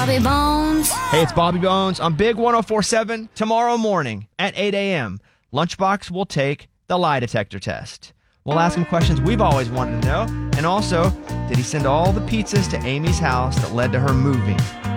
Bobby Bones. Hey, it's Bobby Bones on Big 104.7 tomorrow morning at 8 a.m. Lunchbox will take the lie detector test. We'll ask him questions we've always wanted to know. And also, did he send all the pizzas to Amy's house that led to her moving?